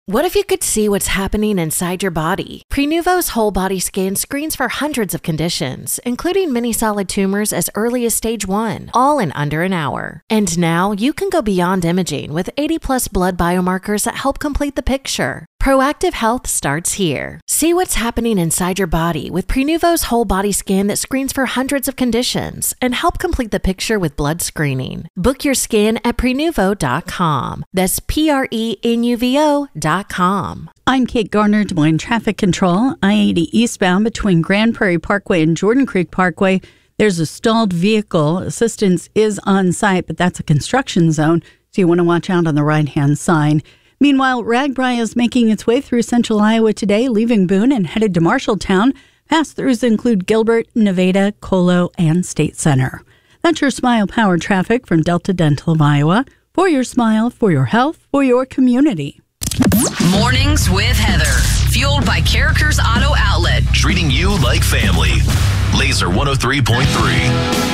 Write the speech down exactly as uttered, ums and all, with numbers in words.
What if you could see what's happening inside your body? Prenuvo's whole body scan screens for hundreds of conditions, including many solid tumors as early as stage one, all in under an hour. And now you can go beyond imaging with eighty plus blood biomarkers that help complete the picture. Proactive health starts here. See what's happening inside your body with Prenuvo's whole body scan that screens for hundreds of conditions and help complete the picture with blood screening. Book your scan at prenuvo dot com. That's P R E N U V O dot com. I'm Kate Garner, Des Moines Traffic Control. I eighty eastbound between Grand Prairie Parkway and Jordan Creek Parkway. There's a stalled vehicle. Assistance is on site, but that's a construction zone, so you want to watch out on the right-hand side. Meanwhile, RAGBRAI is making its way through central Iowa today, leaving Boone and headed to Marshalltown. Pass-throughs include Gilbert, Nevada, Colo, and State Center. That's your Smile Power traffic from Delta Dental of Iowa. For your smile, for your health, for your community. Mornings with Heather, fueled by Characters Auto Outlet. Treating you like family. Laser one oh three point three.